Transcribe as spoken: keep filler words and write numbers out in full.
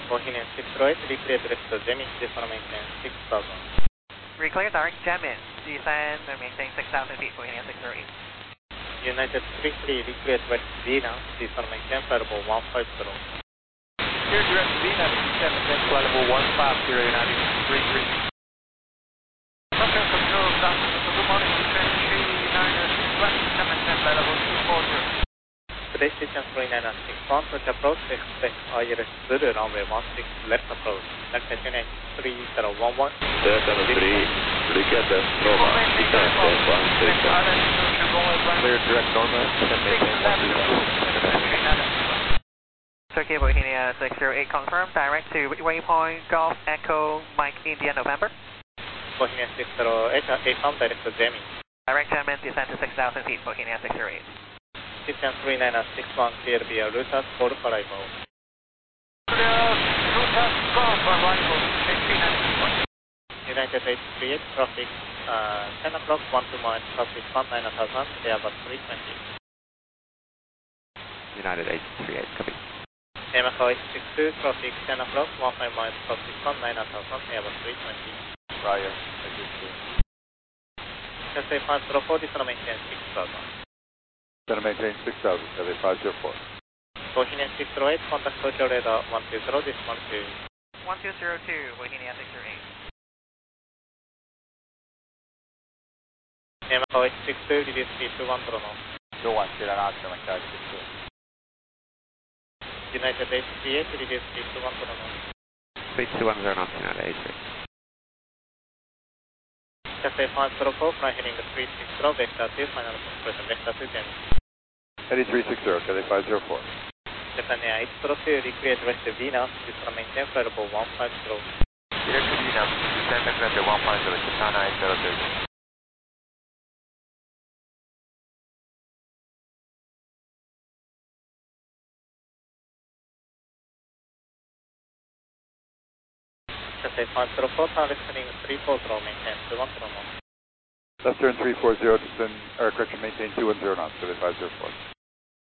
Bohemian six zero eight, reclear direct to Gemini, descend maintain six thousand. Reclear direct Gemini, descend and maintain six thousand feet, Bohemian six zero eight. United three three, reclear direct Venus, descend maintain flight level one five zero. Clear direct Venus, descend maintain flight level one five zero, United three three. Control control, good morning, descend three nine six one, descend maintain flight level two four zero. Today station three nine six one, touch approach, expect I L S zero, runway one six, left approach. Delta United three zero one one. Delta three, Riqueta, Nova, descend one six. Clear direct Norma, descend maintain one two zero. Turkey Bohemia six zero eight confirmed, direct to waypoint Golf Echo Mike India November. Bohemia six zero eight, A farm direct to Gemini. Direct Gemini, descend to six thousand feet, Bohemia six zero eight. Station three nine six one, clear via Lutas for arrival. Clear Lutas Golf arrival, three nine six one. United eight three eight, traffic uh, ten o'clock, one two miles, traffic one nine thousand, Airbus three twenty. United eight three eight, copy. Yamaha eight six two, traffic ten o'clock, one five miles, traffic one nine thousand, Airbus three twenty. Raya, eight six two. S A five zero four, descend maintain six thousand. Descend maintain six thousand, S A five zero four. Bohemian six zero eight, contact Tokyo radar one two zero, this one two. one two zero two, Bohemia six zero eight. Yamaha eight six two, release speed two one zero knots. two one, Sierra Oscar, Mike six two. United eight three eight, release speed two one zero knots. Speed two one zero knots, United eight three. S A five zero four, fly heading three six zero, vector two, final conclusion, vector two Gemini. Heading three six zero, S A five zero four. Japan Air eight zero two, recreate west Venus, descend maintain flight level one five zero. Direct to Venus, descend maintain flight one five zero, Japan Air eight zero two. S A five zero four, turn left heading three four zero, maintain two one zero knots. Left turn three four zero, descend, or correction, maintain two one zero knots, S A five zero four.